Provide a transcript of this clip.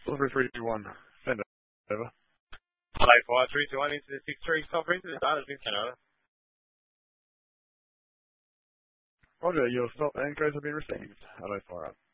Delivery 321. Send it over. Hello, 5321 into the 63 stop into the data in Canada. Roger, your stop and codes have been received. Hello, fire up.